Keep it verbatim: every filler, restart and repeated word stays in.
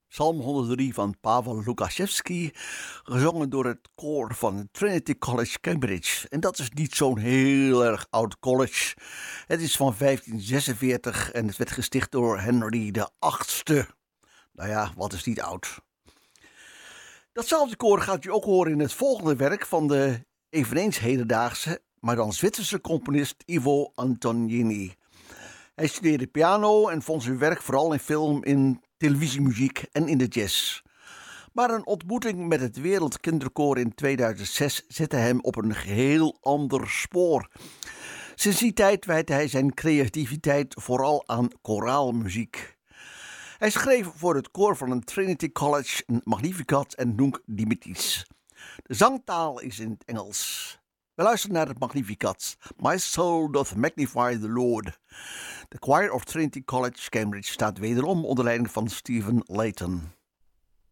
Psalm honderddrie van Pavel Lukashevsky, gezongen door het koor van Trinity College Cambridge. En dat is niet zo'n heel erg oud college. Het is van vijftien zesenveertig en het werd gesticht door Henry de achtste. Nou ja, wat is niet oud. Datzelfde koor gaat u ook horen in het volgende werk van de eveneens hedendaagse, maar dan Zwitserse componist Ivo Antonini. Hij studeerde piano en vond zijn werk vooral in film, in televisiemuziek en in de jazz. Maar een ontmoeting met het Wereldkinderkoor in tweeduizend zes zette hem op een geheel ander spoor. Sinds die tijd wijdt hij zijn creativiteit vooral aan koraalmuziek. Hij schreef voor het koor van een Trinity College een Magnificat en Nunc Dimittis. De zangtaal is in het Engels. We luisteren naar het Magnificat. My soul doth magnify the Lord. De choir of Trinity College Cambridge staat wederom onder leiding van Stephen Layton.